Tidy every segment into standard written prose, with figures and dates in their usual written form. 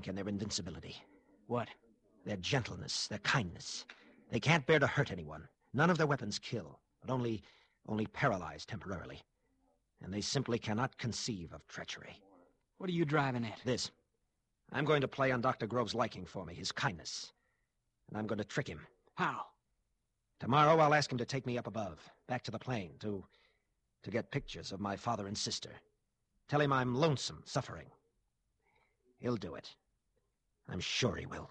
in their invincibility. What? Their gentleness, their kindness. They can't bear to hurt anyone. None of their weapons kill, but only paralyze temporarily. And they simply cannot conceive of treachery. What are you driving at? This. I'm going to play on Dr. Grove's liking for me, his kindness. And I'm going to trick him. How? Tomorrow I'll ask him to take me up above, back to the plane, to get pictures of my father and sister. Tell him I'm lonesome, suffering. He'll do it. I'm sure he will.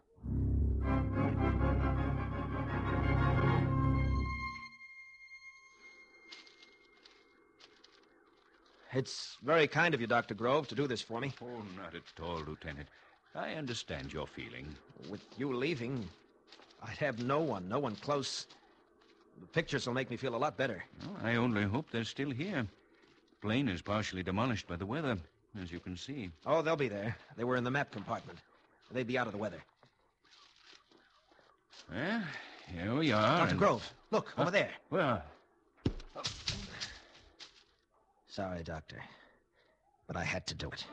It's very kind of you, Dr. Grove, to do this for me. Oh, not at all, Lieutenant. I understand your feeling. With you leaving, I'd have no one close. The pictures will make me feel a lot better. Well, I only hope they're still here. The plane is partially demolished by the weather, as you can see. Oh, they'll be there. They were in the map compartment. They'd be out of the weather. Well, here we are. Dr. Grove, look, over there. Well... Sorry, Doctor, but I had to do it.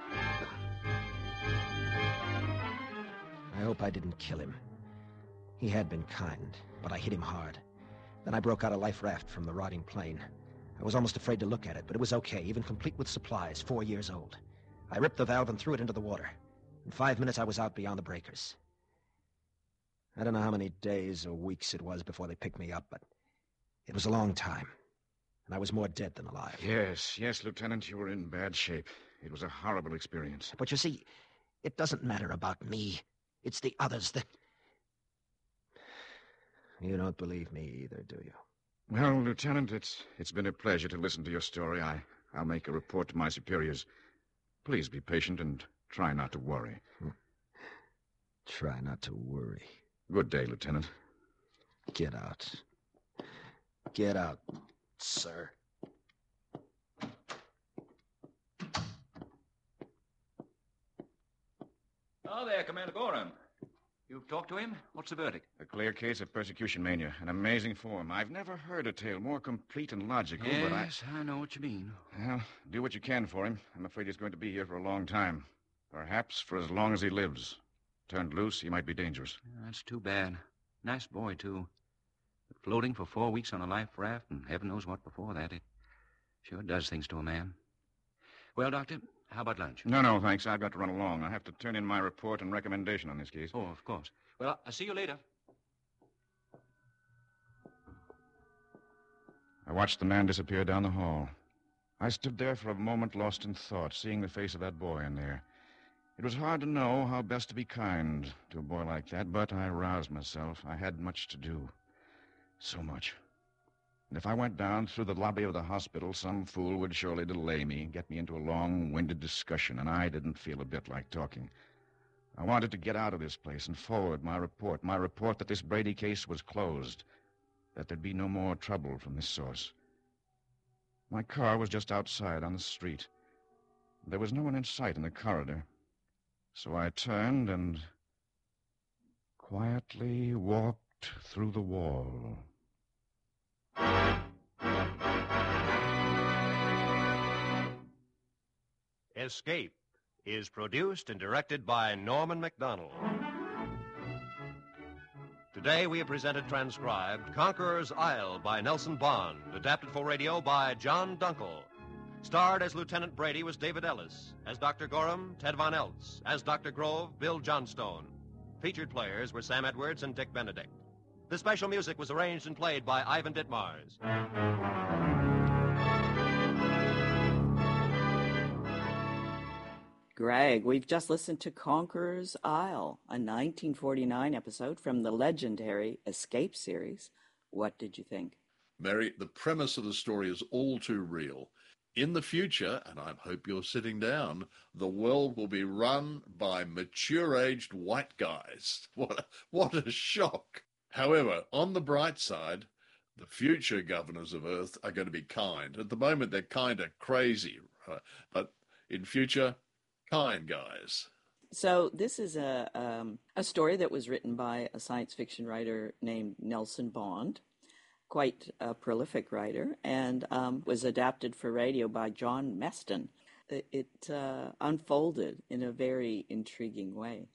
I hope I didn't kill him. He had been kind, but I hit him hard. Then I broke out a life raft from the rotting plane. I was almost afraid to look at it, but it was okay, even complete with supplies, 4 years old. I ripped the valve and threw it into the water. In 5 minutes, I was out beyond the breakers. I don't know how many days or weeks it was before they picked me up, but it was a long time. And I was more dead than alive. Yes, Lieutenant, you were in bad shape. It was a horrible experience. But you see, it doesn't matter about me. It's the others that... You don't believe me either, do you? Well, Lieutenant, it's been a pleasure to listen to your story. I'll make a report to my superiors. Please be patient and try not to worry. Try not to worry. Good day, Lieutenant. Get out. Get out, sir. Oh, there, Commander Gorham. You've talked to him? What's the verdict? A clear case of persecution mania. An amazing form. I've never heard a tale more complete and logical, but I know what you mean. Well, do what you can for him. I'm afraid he's going to be here for a long time. Perhaps for as long as he lives. Turned loose, he might be dangerous. That's too bad. Nice boy, too. But floating for 4 weeks on a life raft, and heaven knows what before that, it sure does things to a man. Well, Doctor, how about lunch? No, thanks. I've got to run along. I have to turn in my report and recommendation on this case. Oh, of course. Well, I'll see you later. I watched the man disappear down the hall. I stood there for a moment lost in thought, seeing the face of that boy in there. It was hard to know how best to be kind to a boy like that, but I roused myself. I had much to do. So much. And if I went down through the lobby of the hospital, some fool would surely delay me, get me into a long-winded discussion, and I didn't feel a bit like talking. I wanted to get out of this place and forward my report that this Brady case was closed, that there'd be no more trouble from this source. My car was just outside on the street. There was no one in sight in the corridor. So I turned and quietly walked through the wall. Escape is produced and directed by Norman MacDonald. Today we have presented transcribed Conqueror's Isle by Nelson Bond, adapted for radio by John Dunkel. Starred as Lieutenant Brady was David Ellis. As Dr. Gorham, Ted Von Eltz. As Dr. Grove, Bill Johnstone. Featured players were Sam Edwards and Dick Benedict. The special music was arranged and played by Ivan Ditmars. Greg, we've just listened to Conqueror's Isle, a 1949 episode from the legendary Escape series. What did you think? Mary, the premise of the story is all too real. In the future, and I hope you're sitting down, the world will be run by mature-aged white guys. What a shock. However, on the bright side, the future governors of Earth are going to be kind. At the moment, they're kind of crazy, right? But in future, kind guys. So this is a story that was written by a science fiction writer named Nelson Bond, quite a prolific writer, and was adapted for radio by John Meston. It unfolded in a very intriguing way.